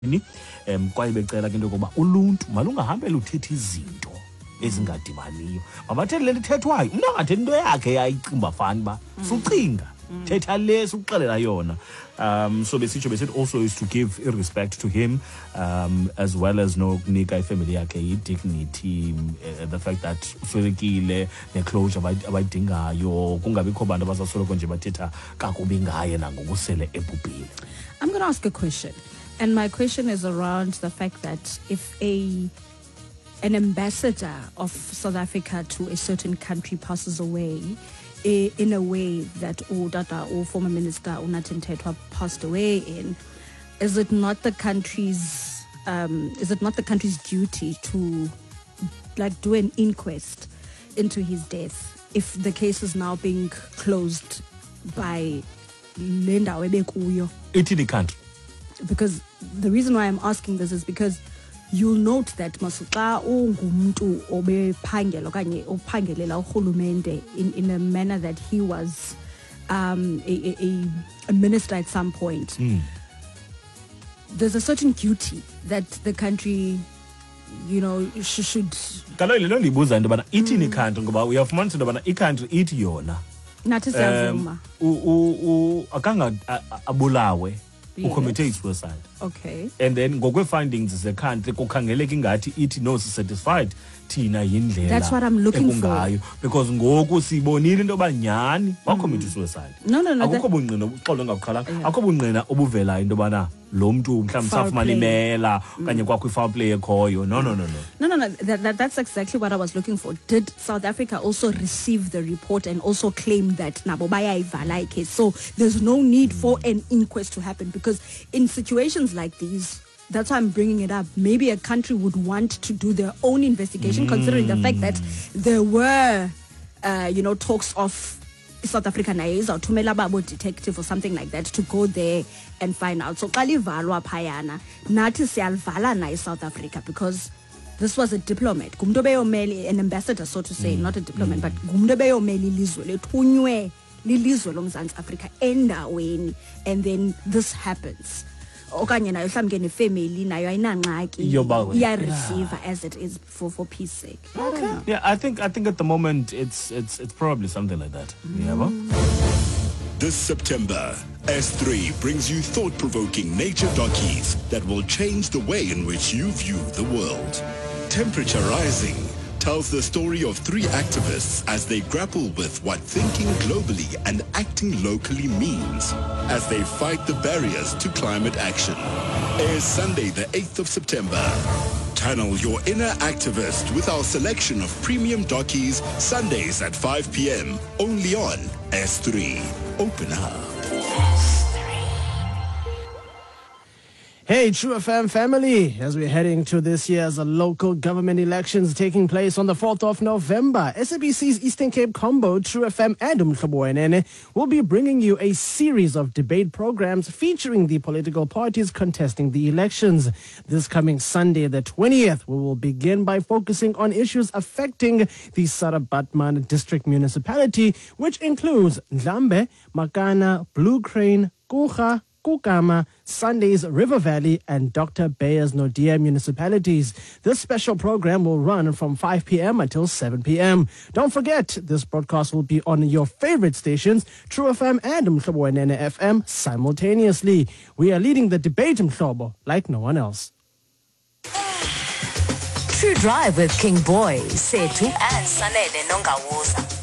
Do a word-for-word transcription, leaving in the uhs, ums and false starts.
em kwaye becela ke into yokuba uluntu malungahambela uthetha izinto ezingadibaniyo. Mabathethe le lithethwayo, umntu angathethi into yakhe yayicimba fani ba sucinga thetha le suxelela yona. Um so besitsho besithi also is to give respect to him, um as well as no kunika ifamily yakhe dignity, uh, the fact that uswelekile neclosure abayidingayo kungabikho bantu abasasoloko nje bathetha kakubi ngaye nangokusele ebhubhile. I'm going to ask a question. And my question is around the fact that if a an ambassador of South Africa to a certain country passes away eh, in a way that Udata or former minister Unathi Mthethwa passed away in, is it not the country's um, is it not the country's duty to like do an inquest into his death if the case is now being closed by Linda Webekuyo? It's in the country. Because the reason why I'm asking this is because you'll note that masuka ungumntu obephangela okanye ophangelela urhulumente in in a manner that he was um, a, a, a minister at some point. Mm. There's a certain duty that the country, you know, sh- should. Kaloku lelo ndibuza into bana ithi ni country ngoba uyafumanisa into bana i-country ithi yona nathi siyavuma u u akanga abulawe ucommit suicide. Okay. And then ngokwe findings ze-country kukhangeleka ingathi ithi no satisfied thina yindlela. That's what I'm looking for. Because ngoku sibonile into yoba nyhani wacommit suicide. No, no, no. Akukho bungqina uxolo ngakukhalanga. Akukho bungqina obuvelayo into yobana lo mntu mhlawumbi safumana imela kanye kwakho i-foul play ekhoyo. No, no, no, no. No, no, no. That, that, that's exactly what I was looking for. Did South Africa also receive the report and also claim that nabo bayayivala case? So there's no need for an inquest to happen, because in situations like these, that's why I'm bringing it up. Maybe a country would want to do their own investigation, mm. considering the fact that there were, uh, you know, talks of South African nays or Tumela Babo detective or something like that to go there and find out. So Kalivalwa Payana, Nati Sialvala na South Africa, because this was a diplomat. Gumdobeyo Meli, an ambassador, so to say, mm. not a diplomat, mm. but Gumdobeyo Meli Lizwe, Tunywe Lilizwe Lomzans Africa, endaweni, and then this happens. Okanye nayo mhlawumbe ngene family nayo ayinangxaki iya receive as it is for for peace sake. Okay. I yeah, I think I think at the moment it's it's it's probably something like that. Mm. Yeah, this September, S three brings you thought-provoking nature dockies that will change the way in which you view the world. Temperature Rising tells the story of three activists as they grapple with what thinking globally and acting locally means as they fight the barriers to climate action. Airs Sunday the eighth of September. Channel your inner activist with our selection of premium dockies Sundays at five p.m. only on S three. Open up. Hey, True F M family, as we're heading to this year's local government elections taking place on the fourth of November, S A B C's Eastern Cape combo, True F M and Umhlobo Wenene, will be bringing you a series of debate programs featuring the political parties contesting the elections. This coming Sunday, the twentieth, we will begin by focusing on issues affecting the Sarabatman district municipality, which includes Ndlambe, Makana, Blue Crane, Kucha, Kukama, Sunday's River Valley, and Doctor Beyers Nodia municipalities. This special program will run from five p.m. until seven p.m. Don't forget, this broadcast will be on your favorite stations, True F M and Umhlobo Wenene F M, simultaneously. We are leading the debate, Umhlobo, like no one else. True Drive with King Boy, Setu and Sanele Nongawusa.